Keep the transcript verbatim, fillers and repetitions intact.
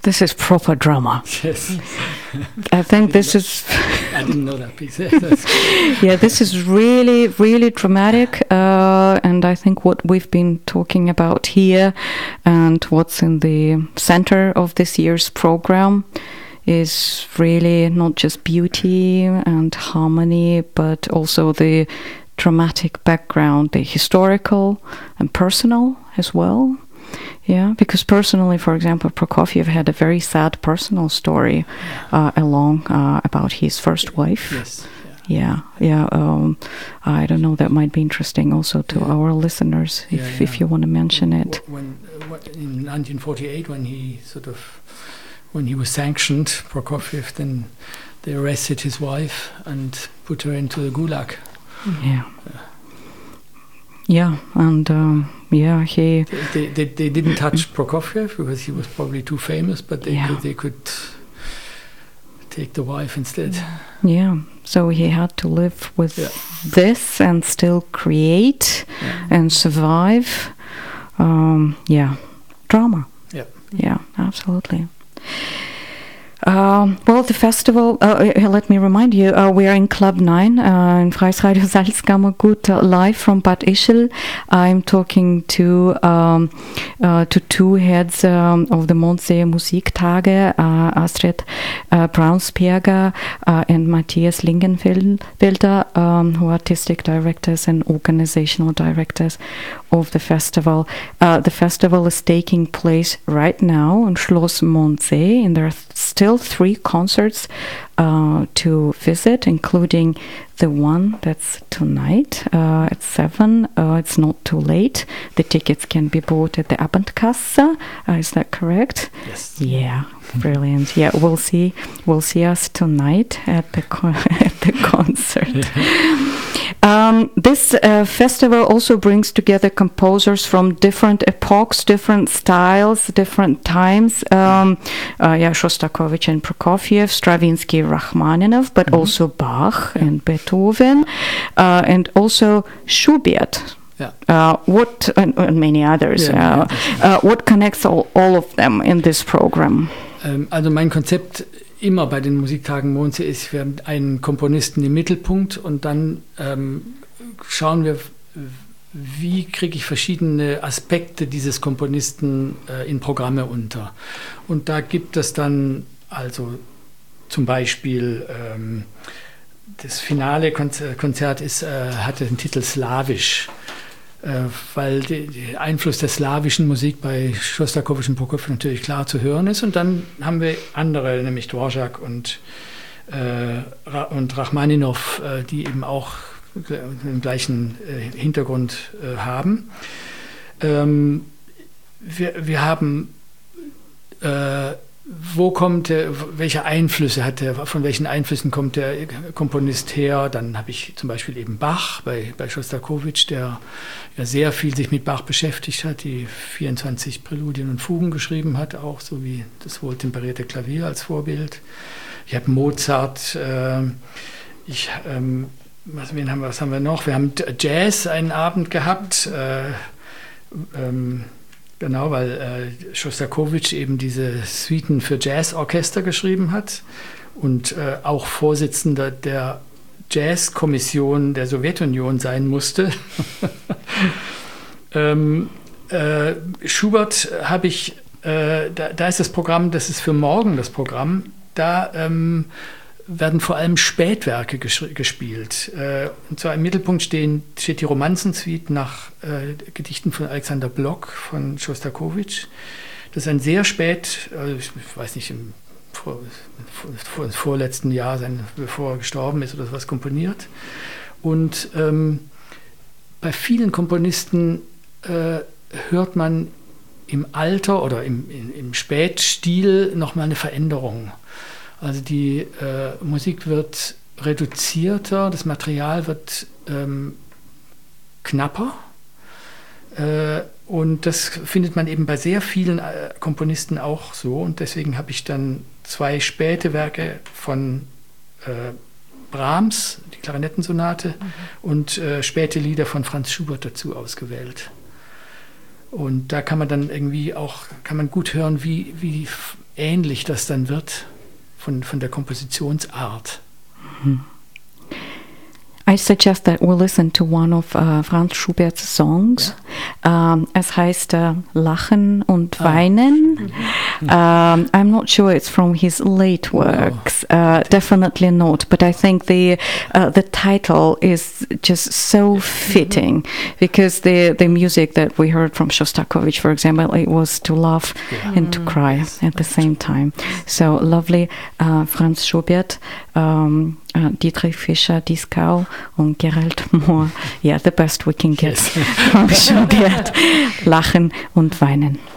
This is proper drama. Yes. I think this is... I didn't know that piece. Yeah, this is really, really dramatic. Uh, and I think what we've been talking about here and what's in the center of this year's program is really not just beauty and harmony, but also the dramatic background, the historical and personal as well. Yeah, because personally, for example, Prokofiev had a very sad personal story uh, along uh, about his first wife. Yes. Yeah, yeah. Um, I don't know. That might be interesting also to yeah. our listeners, if yeah, yeah. if you want to mention it. When uh, in nineteen forty-eight, when he sort of when he was sanctioned, Prokofiev, then they arrested his wife and put her into the gulag. Yeah. Uh, yeah, and. Um, Yeah, he. They, they they didn't touch Prokofiev because he was probably too famous, but they yeah. could, they could take the wife instead. Yeah, so he had to live with yeah. this and still create yeah. and survive. Um, yeah, drama. Yeah, yeah, absolutely. Um, well, the festival, uh, let me remind you, uh, we are in Club nine uh, in Freies Radio Salzkammergut, uh, live from Bad Ischl. I'm talking to um, uh, to two heads um, of the Mondsee Musiktage, uh, Astrid uh, Braunsperger uh, and Matthias Lingenfelder, um, who are artistic directors and organizational directors of the festival. Uh, the festival is taking place right now in Schloss Mondsee, and there are still three concerts uh, to visit, including the one that's tonight uh, at seven. Uh, it's not too late. The tickets can be bought at the Abendkasse. Uh, is that correct? Yes. Yeah, brilliant. Yeah, we'll see. We'll see us tonight at the con- at the concert. Um, this uh, festival also brings together composers from different epochs, different styles, different times. Um, uh, yeah, Shostakovich and Prokofiev, Stravinsky, Rachmaninoff, but mm-hmm. also Bach yeah. and Beethoven, uh, and also Schubert. Yeah. Uh, what and, and many others. Yeah, uh, uh, what connects all, all of them in this program? Ähm, also mein Konzept immer bei den Musiktagen Mondsee ist, wir haben einen Komponisten im Mittelpunkt und dann ähm, schauen wir, wie kriege ich verschiedene Aspekte dieses Komponisten äh, in Programme unter. Und da gibt es dann also zum Beispiel ähm, das finale Konzert ist, äh, hatte den Titel Slawisch, äh, weil der Einfluss der slawischen Musik bei Schostakowitsch und Prokofiev natürlich klar zu hören ist. Und dann haben wir andere, nämlich Dvorak und, äh, und Rachmaninoff, äh, die eben auch den gleichen äh, Hintergrund äh, haben. Ähm, wir, wir haben äh, Wo kommt der, welche Einflüsse hat der, von welchen Einflüssen kommt der Komponist her? Dann habe ich zum Beispiel eben Bach bei, bei Schostakowitsch, der ja sehr viel sich mit Bach beschäftigt hat, die vierundzwanzig Präludien und Fugen geschrieben hat, auch so wie das wohltemperierte Klavier als Vorbild. Ich habe Mozart, äh, ich, ähm, was, wen haben wir, was haben wir noch? Wir haben Jazz einen Abend gehabt, äh, ähm, Genau, weil äh, Schostakowitsch eben diese Suiten für Jazzorchester geschrieben hat und äh, auch Vorsitzender der Jazzkommission der Sowjetunion sein musste. ähm, äh, Schubert habe ich, äh, da, da ist das Programm, das ist für morgen das Programm, da ähm, werden vor allem Spätwerke gesch- gespielt. Äh, und zwar im Mittelpunkt stehen, steht die Romanzensuite nach äh, Gedichten von Alexander Blok von Schostakowitsch. Das ist ein sehr spät, also ich weiß nicht, im vor, vor, vorletzten Jahr, sein, bevor er gestorben ist oder sowas, komponiert. Und ähm, bei vielen Komponisten äh, hört man im Alter oder im, im, im Spätstil nochmal eine Veränderung. Also die äh, Musik wird reduzierter, das Material wird ähm, knapper äh, und das findet man eben bei sehr vielen äh, Komponisten auch so und deswegen habe ich dann zwei späte Werke von äh, Brahms, die Klarinettensonate, mhm. und äh, späte Lieder von Franz Schubert dazu ausgewählt. Und da kann man dann irgendwie auch, kann man gut hören, wie, wie ähnlich das dann wird von, von der Kompositionsart. Mhm. I suggest that we listen to one of uh, Franz Schubert's songs. Yeah. Um, es heißt uh, Lachen und Weinen. Oh. Um, I'm not sure it's from his late works. No. Uh, definitely not. But I think the uh, the title is just so fitting because the the music that we heard from Shostakovich, for example, it was to laugh yeah. and to cry yes. at the same time. So lovely, uh, Franz Schubert. Um, Uh, Dietrich Fischer-Dieskau und Gerald Mohr. Yeah, the best we can get yes. from Schubert. Lachen und Weinen.